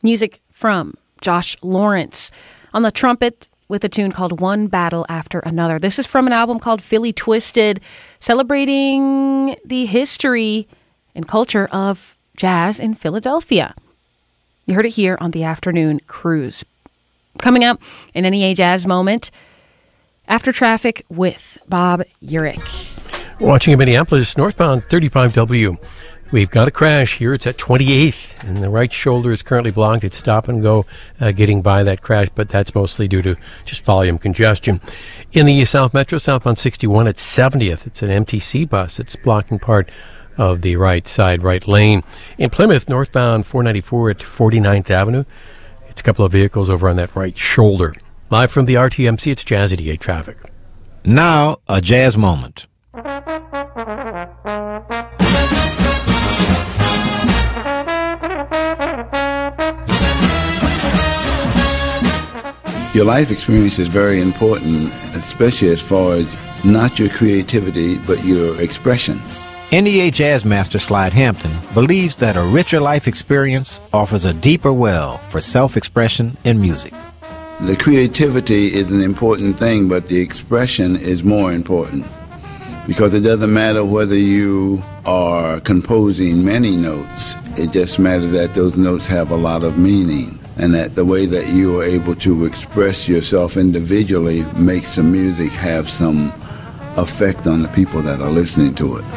Music from Josh Lawrence. On the trumpet with a tune called One Battle After Another. This is from an album called Philly Twisted, celebrating the history and culture of jazz in Philadelphia. You heard it here on the Afternoon Cruise. Coming up in NEA Jazz Moment, After Traffic with Bob Urich. Watching in Minneapolis, northbound 35W. We've got a crash here. It's at 28th, and the right shoulder is currently blocked. It's stop and go getting by that crash, but that's mostly due to just volume congestion. In the South Metro, southbound 61 at 70th, it's an MTC bus. It's blocking part of the right side, right lane. In Plymouth, northbound 494 at 49th Avenue, it's a couple of vehicles over on that right shoulder. Live from the RTMC, it's Jazz 88 traffic. Now, a jazz moment. Your life experience is very important, especially as far as not your creativity, but your expression. NEA Jazz Master Slide Hampton believes that a richer life experience offers a deeper well for self-expression in music. The creativity is an important thing, but the expression is more important. Because it doesn't matter whether you are composing many notes, it just matters that those notes have a lot of meaning, and that the way that you are able to express yourself individually makes the music have some effect on the people that are listening to it.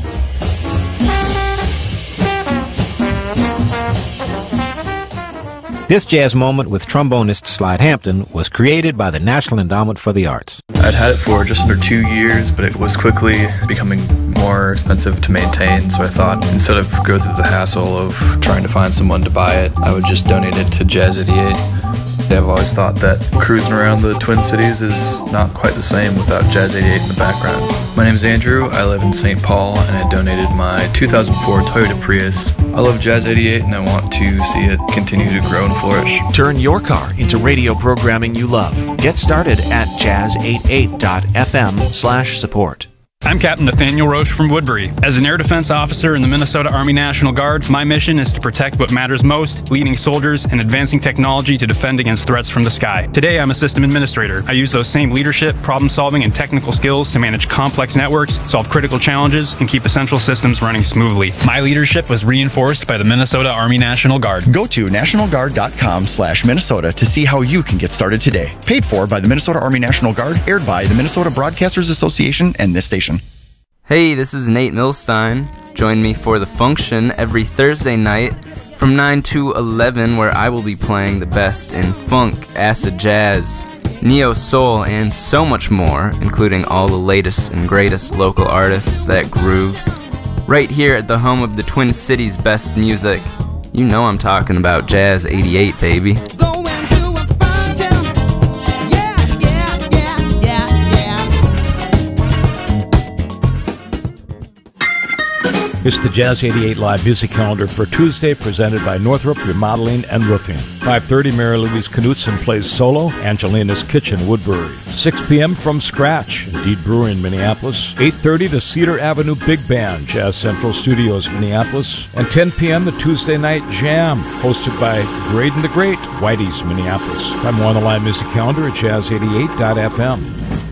This jazz moment with trombonist Slide Hampton was created by the National Endowment for the Arts. I'd had it for just under 2 years, but it was quickly becoming more expensive to maintain, so I thought instead of go through the hassle of trying to find someone to buy it, I would just donate it to Jazz 88. I've always thought that cruising around the Twin Cities is not quite the same without Jazz 88 in the background. My name is Andrew, I live in St. Paul, and I donated my 2004 Toyota Prius. I love Jazz 88 and I want to see it continue to grow and flourish. Turn your car into radio programming you love. Get started at jazz88.fm/support. I'm Captain Nathaniel Roche from Woodbury. As an air defense officer in the Minnesota Army National Guard, my mission is to protect what matters most, leading soldiers and advancing technology to defend against threats from the sky. Today, I'm a system administrator. I use those same leadership, problem-solving, and technical skills to manage complex networks, solve critical challenges, and keep essential systems running smoothly. My leadership was reinforced by the Minnesota Army National Guard. Go to nationalguard.com/Minnesota to see how you can get started today. Paid for by the Minnesota Army National Guard, aired by the Minnesota Broadcasters Association and this station. Hey, this is Nate Milstein. Join me for The Function every Thursday night from 9 to 11, where I will be playing the best in funk, acid jazz, neo-soul, and so much more, including all the latest and greatest local artists that groove. Right here at the home of the Twin Cities' best music. You know I'm talking about Jazz 88, baby. It's the Jazz 88 Live Music Calendar for Tuesday, presented by Northrop Remodeling and Roofing. 5:30, Mary Louise Knutson plays solo, Angelina's Kitchen, Woodbury. 6 p.m. From Scratch, Indeed Brewery in Minneapolis. 8:30, the Cedar Avenue Big Band, Jazz Central Studios, Minneapolis. And 10 p.m., the Tuesday Night Jam, hosted by Graydon the Great, Whitey's, Minneapolis. I'm more on the Live Music Calendar at jazz88.fm.